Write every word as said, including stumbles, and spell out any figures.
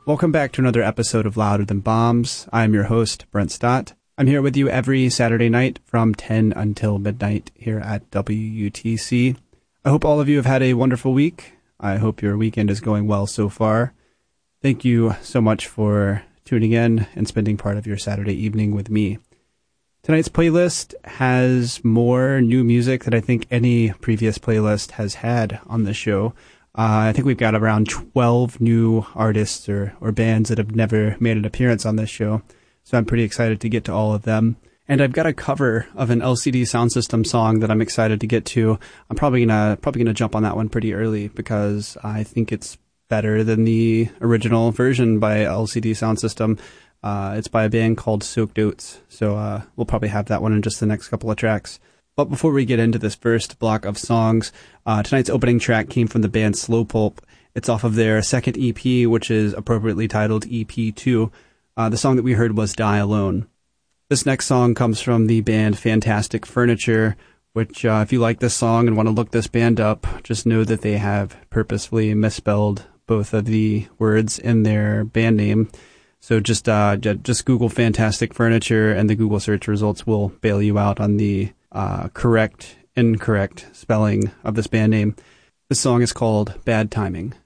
Welcome back to another episode of Louder Than Bombs. I'm your host, Brent Stott. I'm here with you every Saturday night from ten until midnight here at W U T C. I hope all of you have had a wonderful week. I hope your weekend is going well so far. Thank you so much for tuning in and spending part of your Saturday evening with me. Tonight's playlist has more new music than I think any previous playlist has had on the show. Uh, I think we've got around twelve new artists or, or bands that have never made an appearance on this show, so I'm pretty excited to get to all of them. And I've got a cover of an L C D Soundsystem song that I'm excited to get to. I'm probably gonna probably gonna jump on that one pretty early because I think it's better than the original version by L C D Soundsystem. Uh, it's by a band called Soaked Oats, so uh, we'll probably have that one in just the next couple of tracks. But before we get into this first block of songs, uh, tonight's opening track came from the band Slowpulp. It's off of their second E P, which is appropriately titled E P two. Uh, the song that we heard was Die Alone. This next song comes from the band Fantastic Furniture, which uh, if you like this song and want to look this band up, just know that they have purposefully misspelled both of the words in their band name. So just uh, just Google Fantastic Furniture and the Google search results will bail you out on the Uh, correct, incorrect spelling of this band name. This song is called Bad Timing.